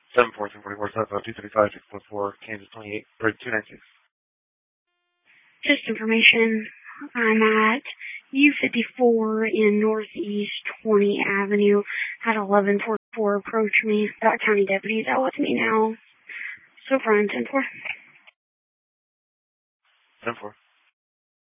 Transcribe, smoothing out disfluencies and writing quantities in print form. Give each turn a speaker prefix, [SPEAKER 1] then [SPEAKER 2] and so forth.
[SPEAKER 1] 7-4-7-44-235-614, Kansas 28, or 296.
[SPEAKER 2] Just information. I'm at U54 in Northeast 20 Avenue. Had 1144 approach me. Got county deputies out with me now. So far, 10-4.
[SPEAKER 1] 10-4.